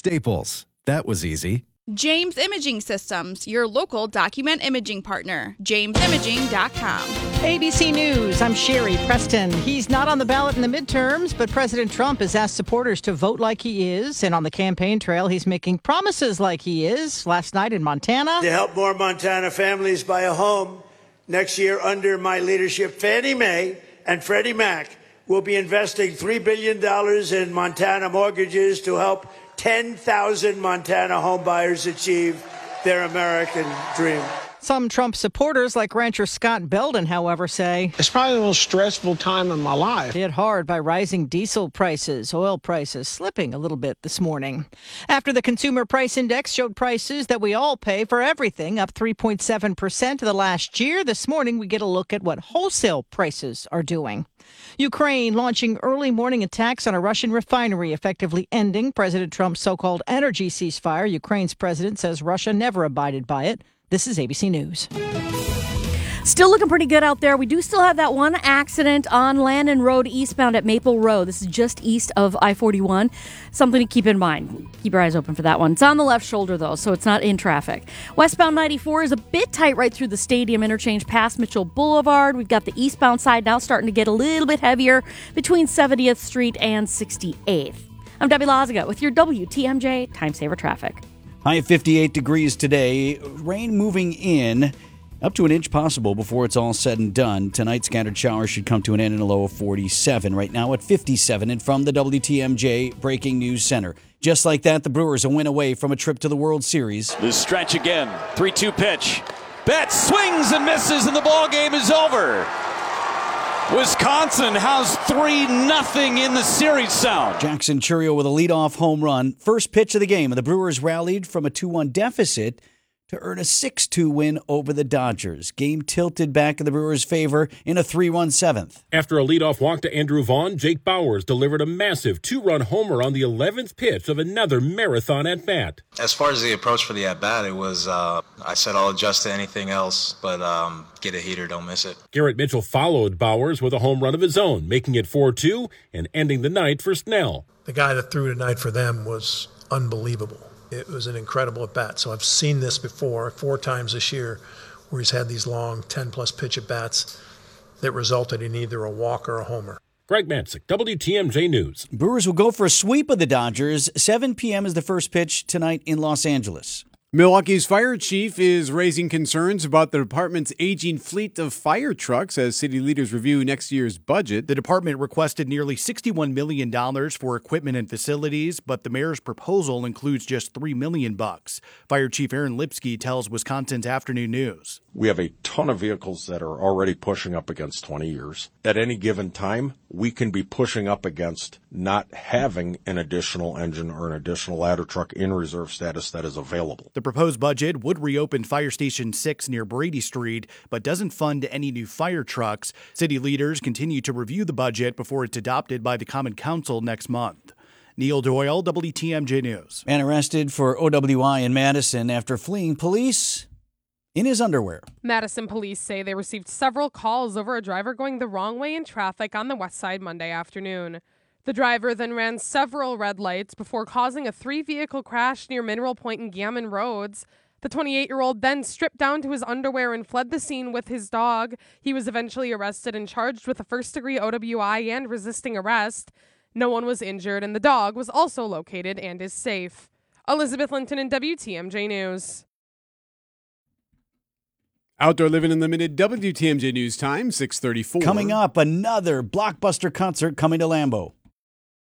Staples. That was easy. James Imaging Systems, your local document imaging partner. JamesImaging.com. ABC News, I'm Sherry Preston. He's not on the ballot in the midterms, but President Trump has asked supporters to vote like he is. And on the campaign trail, he's making promises like he is. Last night in Montana. To help more Montana families buy a home next year under my leadership, Fannie Mae and Freddie Mac will be investing $3 billion in Montana mortgages to help 10,000 Montana homebuyers achieve their American dream. Some Trump supporters, like rancher Scott Belden, however, say it's probably the most stressful time in my life. Hit hard by rising diesel prices, oil prices slipping a little bit this morning. After the Consumer Price Index showed prices that we all pay for everything up 3.7% of the last year, this morning we get a look at what wholesale prices are doing. Ukraine launching early morning attacks on a Russian refinery, effectively ending President Trump's so-called energy ceasefire. Ukraine's president says Russia never abided by it. This is ABC News. Still looking pretty good out there. We do still have that one accident on Landon Road eastbound at Maple Road. This is just east of I-41. Something to keep in mind. Keep your eyes open for that one. It's on the left shoulder, though, so it's not in traffic. Westbound 94 is a bit tight right through the stadium interchange past Mitchell Boulevard. We've got the eastbound side now starting to get a little bit heavier between 70th Street and 68th. I'm Debbie Lazaga with your WTMJ Time Saver Traffic. High of 58 degrees today. Rain moving in. Up to an inch possible before it's all said and done. Tonight, scattered showers should come to an end in a low of 47. Right now at 57. And from the WTMJ Breaking News Center. Just like that, the Brewers a win away from a trip to the World Series. This stretch again. 3-2 pitch. Betts swings and misses, and the ball game is over. Wisconsin has 3-0 in the series sound. Jackson Chourio with a leadoff home run. First pitch of the game, and the Brewers rallied from a 2-1 deficit to earn a 6-2 win over the Dodgers. Game tilted back in the Brewers' favor in a 3-1 seventh. After a leadoff walk to Andrew Vaughn, Jake Bauers delivered a massive 2-run homer on the 11th pitch of another marathon at-bat. As far as the approach for the at-bat, it was, I said I'll adjust to anything else, but get a heater, don't miss it. Garrett Mitchell followed Bauers with a home run of his own, making it 4-2 and ending the night for Snell. The guy that threw tonight for them was unbelievable. It was an incredible at-bat. So I've seen this before 4 times this year where he's had these long 10-plus pitch at-bats that resulted in either a walk or a homer. Greg Matzik, WTMJ News. Brewers will go for a sweep of the Dodgers. 7 p.m. is the first pitch tonight in Los Angeles. Milwaukee's fire chief is raising concerns about the department's aging fleet of fire trucks as city leaders review next year's budget. The department requested nearly $61 million for equipment and facilities, but the mayor's proposal includes just $3 million. Fire Chief Aaron Lipsky tells Wisconsin's Afternoon News. We have a ton of vehicles that are already pushing up against 20 years. At any given time, we can be pushing up against not having an additional engine or an additional ladder truck in reserve status that is available. The proposed budget would reopen Fire Station 6 near Brady Street, but doesn't fund any new fire trucks. City leaders continue to review the budget before it's adopted by the Common Council next month. Neil Doyle, WTMJ News. Man arrested for OWI in Madison after fleeing police in his underwear. Madison police say they received several calls over a driver going the wrong way in traffic on the west side Monday afternoon. The driver then ran several red lights before causing a 3-vehicle crash near Mineral Point and Gammon Roads. The 28-year-old then stripped down to his underwear and fled the scene with his dog. He was eventually arrested and charged with a first-degree OWI and resisting arrest. No one was injured, and the dog was also located and is safe. Elizabeth Linton in WTMJ News. Outdoor Living Unlimited, WTMJ News Time, 6:34. Coming up, another blockbuster concert coming to Lambeau.